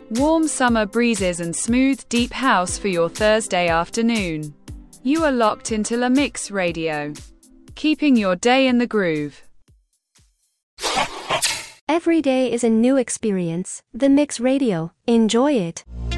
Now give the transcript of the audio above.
Warm summer breezes and smooth, deep house for your Thursday afternoon. You are locked into La Mix Radio, keeping your day in the groove. Every day is a new experience. The Mix Radio. Enjoy it.